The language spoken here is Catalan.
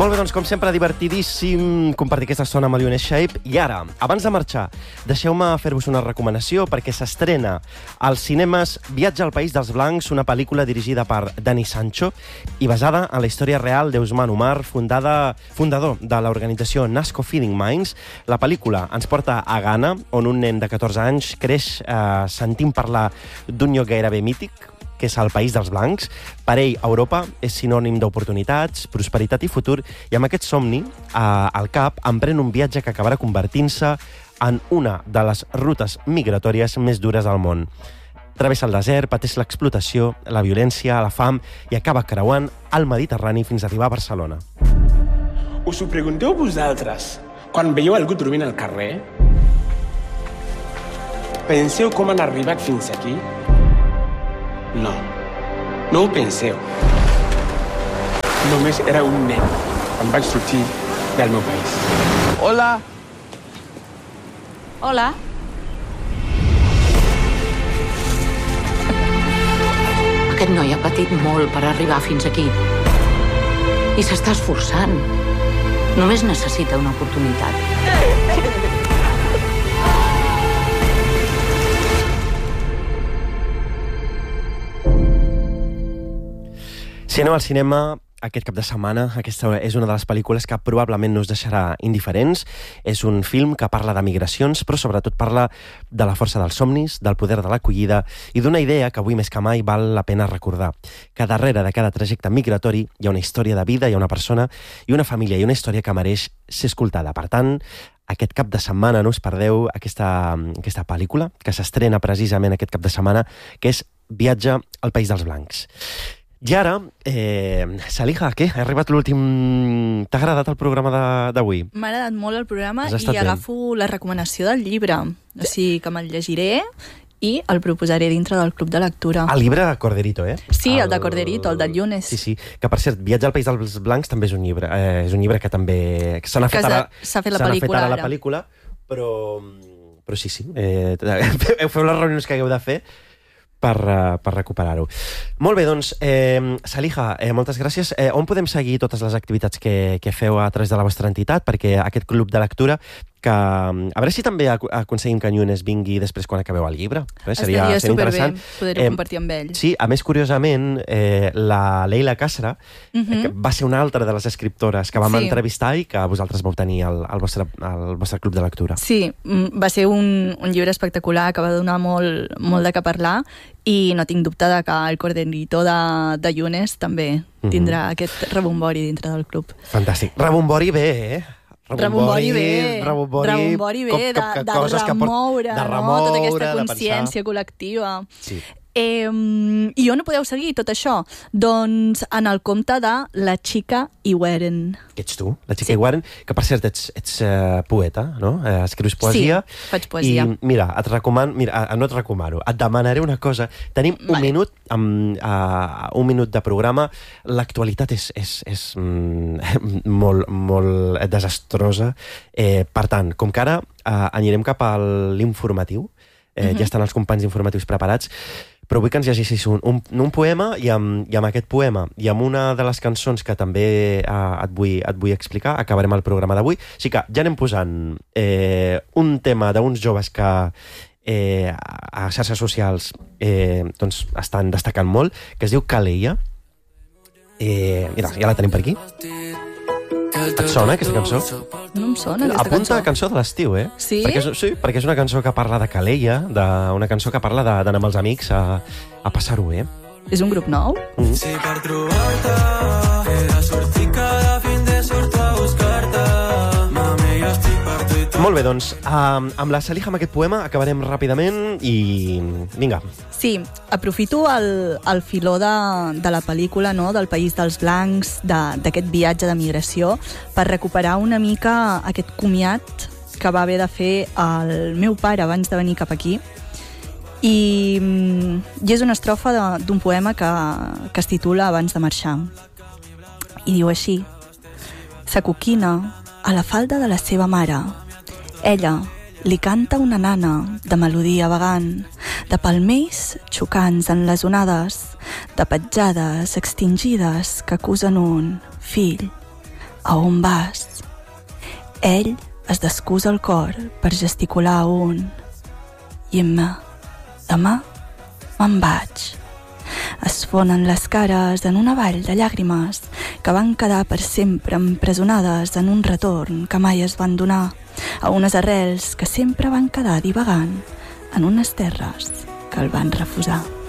Molt bé, doncs, com sempre, divertidíssim compartir aquesta estona amb el Lioness Shape. I ara, abans de marxar, deixeu-me fer-vos una recomanació perquè s'estrena als cinemes Viatge al País dels Blancs, una pel·lícula dirigida per Dani Sancho i basada en la història real d'Ousmane Oumar, fundador de l'organització Nasco Feeding Minds. La pel·lícula ens porta a Ghana, on un nen de 14 anys creix sentint parlar d'un lloc gairebé mític, que és el País dels Blancs. Per ell, Europa és sinònim d'oportunitats, prosperitat i futur, i amb aquest somni al cap emprèn un viatge que acabarà convertint-se en una de les rutes migratòries més dures del món. Travessa el desert, pateix l'explotació, la violència, la fam i acaba creuant el Mediterrani fins a arribar a Barcelona. Us ho pregunteu vosaltres quan veieu algú dormint al carrer? Penseu com han arribat fins aquí? No, no ho penseu. Només era un nen quan vaig sortir del meu país. Hola! Hola. Aquest noi ha patit molt per arribar fins aquí. I s'està esforçant. Només necessita una oportunitat. Si aneu al cinema aquest cap de setmana, aquesta és una de les pel·lícules que probablement no us deixarà indiferents. És un film que parla de migracions, però sobretot parla de la força dels somnis, del poder de l'acollida i d'una idea que avui més que mai val la pena recordar. Que darrere de cada trajecte migratori hi ha una història de vida, hi ha una persona i una família i una història que mereix ser escoltada. Per tant, aquest cap de setmana no us perdeu aquesta pel·lícula, que s'estrena precisament aquest cap de setmana, que és Viatge al País dels Blancs. I ara, Saliha, què? Ha arribat l'últim... T'ha agradat el programa d'avui? M'ha agradat molt el programa i agafo la recomanació del llibre. O sigui que me'l llegiré i el proposaré dintre del club de lectura. El llibre Corderito, eh? Sí, el de Corderito, el del Llunes. Sí. Que, per cert, Viatge al País dels Blancs també és un llibre. És un llibre que també... Se n'ha fet ara la pel·lícula, però sí. Feu les reunions que hagueu de fer per recuperar-ho. Molt bé, doncs, Saliha, moltes gràcies. On podem seguir totes les activitats que feu a través de la vostra entitat? Perquè aquest club de lectura, que a veure si també aconseguim que en Llunes vingui després quan acabeu el llibre. Seria superbé poder-ho compartir amb ell. Sí, a més, curiosament, la Leila Casra que va ser una altra de les escriptores que vam entrevistar i que vosaltres vau tenir al vostre club de lectura. Sí, va ser un llibre espectacular que va donar molt de què parlar i no tinc dubte de que el Corderito de Llunes també tindrà aquest rebombori dintre del club. Fantàstic. Rebombori bé, eh? Rebombori bé, de remoure tota aquesta consciència col·lectiva. Sí. I on ho podeu seguir, tot això? Doncs en el compte de La Chica Iweren. Que ets tu, La Chica Iweren, que per cert ets poeta, no? Escrius poesia. Sí, faig poesia. I mira, no et recomano, et demanaré una cosa. Tenim un minut de programa. L'actualitat és molt desastrosa. Per tant, com que ara anirem cap a l'informatiu, ja estan els companys informatius preparats, però vull que ens llegeixis un poema i amb aquest poema i amb una de les cançons que també et vull explicar, acabarem el programa d'avui. Així que ja anem posant un tema d'uns joves que a xarxes socials doncs estan destacant molt, que es diu Kaleia. Mira, ja la tenim per aquí. Et sona aquesta cançó? No em sona aquesta cançó. Apunta a cançó de l'estiu, eh? Sí? Perquè és una cançó que parla de Kaleia, una cançó que parla d'anar amb els amics a passar-ho bé. És un grup nou? Si per trobar-te he de sortir cada fin de surto a buscar-te. Mami, jo estic per tu i tu. Molt bé, doncs, amb la Saliha, amb aquest poema, acabarem ràpidament i vinga. Sí, aprofito el filó de la pel·lícula, no?, del País dels Blancs, d'aquest viatge de migració, per recuperar una mica aquest comiat que va haver de fer el meu pare abans de venir cap aquí. I és una estrofa d'un poema que es titula Abans de marxar. I diu així: s'acoquina a la falda de la seva mare. Ella li canta una nana de melodia vagant, de palmells xocants en les onades, de petjades extingides que acusen un fill A on vas? Ell es descusa el cor per gesticular un «Imma, demà me'n vaig». Es fonen les cares en una vall de llàgrimes que van quedar per sempre empresonades en un retorn que mai es van donar, a unes arrels que sempre van quedar divagant en unes terres que el van refusar.